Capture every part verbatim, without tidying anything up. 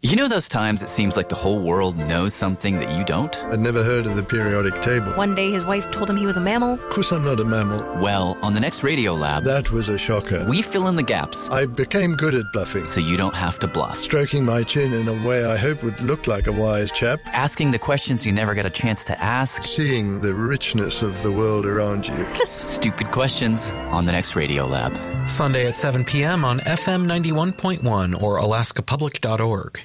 You know those times it seems like the whole world knows something that you don't? I'd never heard of the periodic table. One day his wife told him he was a mammal. Of course I'm not a mammal. Well, on the next Radio Lab, That was a shocker. we fill in the gaps I became good at bluffing. so you don't have to bluff. Stroking my chin in a way I hope would look like a wise chap. Asking the questions you never get a chance to ask. Seeing the richness of the world around you. Stupid questions on the next Radio Lab. Sunday at seven p.m. on F M ninety-one point one or alaska public dot org.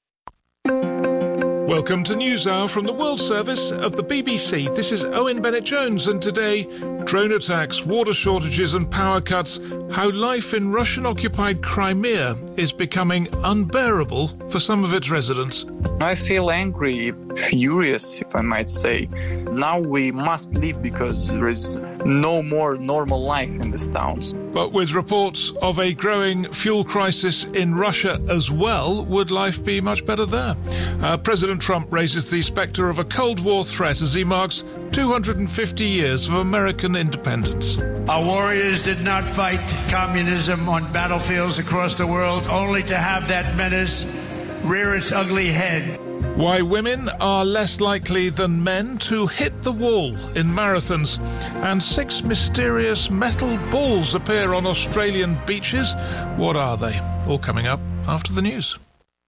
Welcome to NewsHour from the World Service of the B B C. This is Owen Bennett-Jones, and today, drone attacks, water shortages and power cuts, how life in Russian-occupied Crimea is becoming unbearable for some of its residents. I feel angry, furious, if I might say. Now we must leave because there is no more normal life in these towns. But with reports of a growing fuel crisis in Russia as well, would life be much better there? Uh, President Trump raises the spectre of a Cold War threat as he marks two hundred fifty years of American independence. Our warriors did not fight communism on battlefields across the world, only to have that menace rear its ugly head. Why women are less likely than men to hit the wall in marathons. And six mysterious metal balls appear on Australian beaches. What are they? All coming up after the news.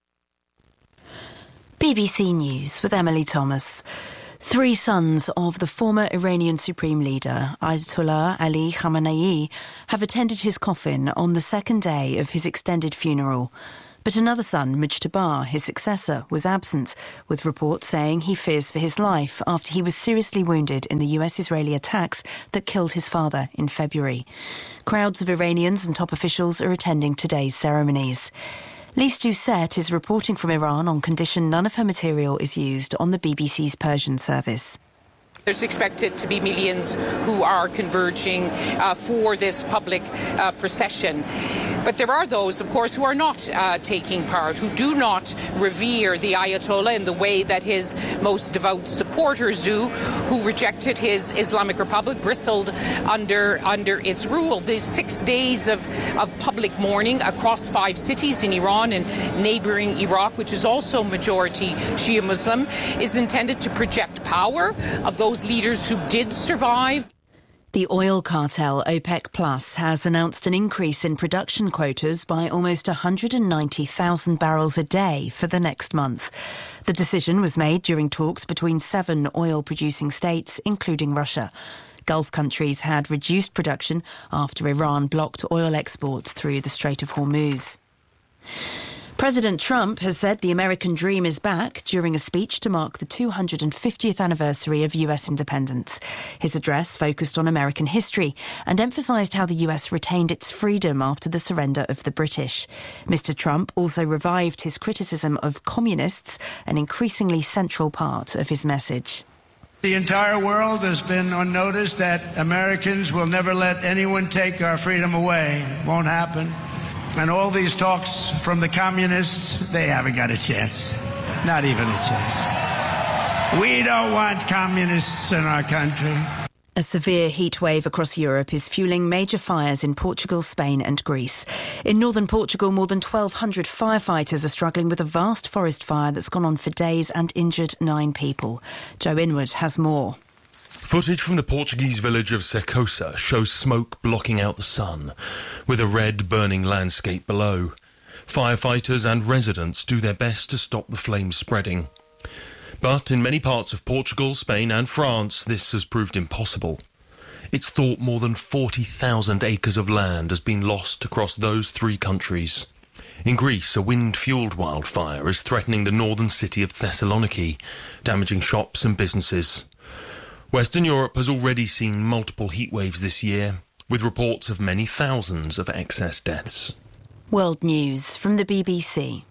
B B C News with Emily Thomas. Three sons of the former Iranian Supreme Leader, Ayatollah Ali Khamenei, have attended his coffin on the second day of his extended funeral. But another son, Mujtaba, his successor, was absent, with reports saying he fears for his life after he was seriously wounded in the U S-Israeli attacks that killed his father in February. Crowds of Iranians and top officials are attending today's ceremonies. Lise Doucette is reporting from Iran on condition none of her material is used on the B B C's Persian service. There's expected to be millions who are converging uh, for this public uh, procession. But there are those, of course, who are not uh, taking part, who do not revere the Ayatollah in the way that his most devout supporters do, who rejected his Islamic Republic, bristled under under its rule. These six days of, of public mourning across five cities in Iran and neighbouring Iraq, which is also majority Shia Muslim, is intended to project power of those leaders who did survive. The oil cartel OPEC Plus has announced an increase in production quotas by almost one hundred ninety thousand barrels a day for the next month. The decision was made during talks between seven oil-producing states, including Russia. Gulf countries had reduced production after Iran blocked oil exports through the Strait of Hormuz. President Trump has said the American dream is back during a speech to mark the two hundred fiftieth anniversary of U S independence. His address focused on American history and emphasised how the U S retained its freedom after the surrender of the British. Mister Trump also revived his criticism of communists, an increasingly central part of his message. The entire world has been on notice that Americans will never let anyone take our freedom away. Won't happen. And all these talks from the communists, they haven't got a chance. Not even a chance. We don't want communists in our country. A severe heat wave across Europe is fueling major fires in Portugal, Spain and Greece. In northern Portugal, more than twelve hundred firefighters are struggling with a vast forest fire that's gone on for days and injured nine people. Joe Inwood has more. Footage from the Portuguese village of Secosa shows smoke blocking out the sun, with a red burning landscape below. Firefighters and residents do their best to stop the flames spreading. But in many parts of Portugal, Spain and France, this has proved impossible. It's thought more than forty thousand acres of land has been lost across those three countries. In Greece, a wind-fuelled wildfire is threatening the northern city of Thessaloniki, damaging shops and businesses. Western Europe has already seen multiple heatwaves this year, with reports of many thousands of excess deaths. World News from the B B C.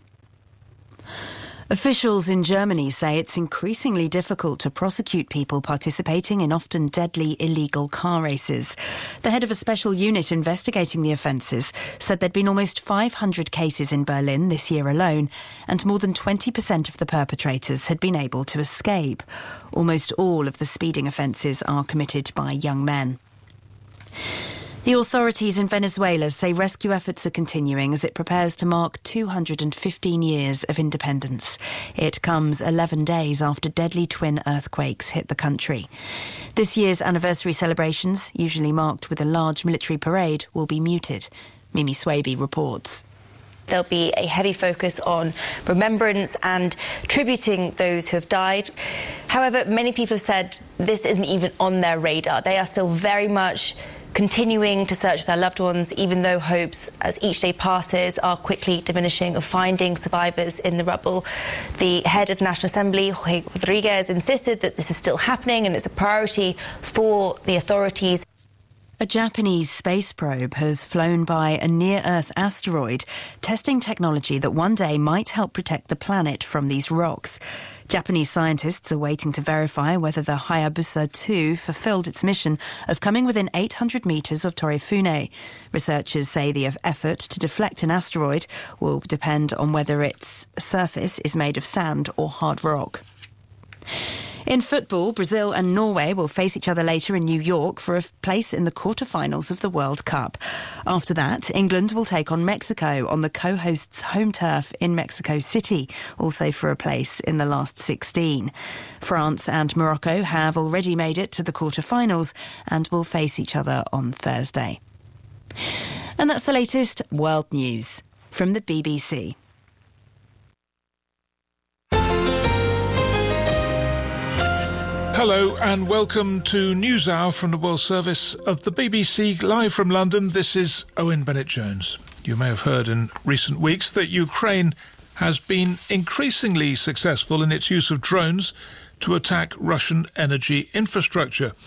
Officials in Germany say it's increasingly difficult to prosecute people participating in often deadly illegal car races. The head of a special unit investigating the offences said there'd been almost five hundred cases in Berlin this year alone, and more than twenty percent of the perpetrators had been able to escape. Almost all of the speeding offences are committed by young men. The authorities in Venezuela say rescue efforts are continuing as it prepares to mark two hundred fifteen years of independence. It comes eleven days after deadly twin earthquakes hit the country. This year's anniversary celebrations, usually marked with a large military parade, will be muted. Mimi Swaby reports. There'll be a heavy focus on remembrance and tributing those who have died. However, many people have said this isn't even on their radar. They are still very much continuing to search for their loved ones, even though hopes, as each day passes, are quickly diminishing of finding survivors in the rubble. The head of the National Assembly, Jorge Rodriguez, insisted that this is still happening and it's a priority for the authorities. A Japanese space probe has flown by a near-Earth asteroid, testing technology that one day might help protect the planet from these rocks. Japanese scientists are waiting to verify whether the Hayabusa two fulfilled its mission of coming within eight hundred metres of Torifune. Researchers say the effort to deflect an asteroid will depend on whether its surface is made of sand or hard rock. In football, Brazil and Norway will face each other later in New York for a place in the quarter-finals of the World Cup. After that, England will take on Mexico on the co-hosts' home turf in Mexico City, also for a place in the last sixteen. France and Morocco have already made it to the quarter-finals and will face each other on Thursday. And that's the latest world news from the B B C. Hello and welcome to NewsHour from the World Service of the B B C, live from London. This is Owen Bennett-Jones. You may have heard in recent weeks that Ukraine has been increasingly successful in its use of drones to attack Russian energy infrastructure.